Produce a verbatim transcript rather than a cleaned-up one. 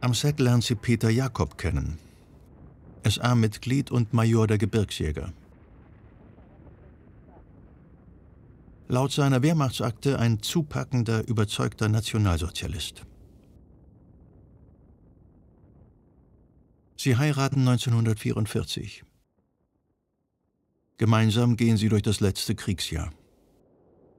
Am Set lernt sie Peter Jakob kennen, S A-Mitglied und Major der Gebirgsjäger. Laut seiner Wehrmachtsakte ein zupackender, überzeugter Nationalsozialist. Sie heiraten neunzehnhundertvierundvierzig. Gemeinsam gehen sie durch das letzte Kriegsjahr.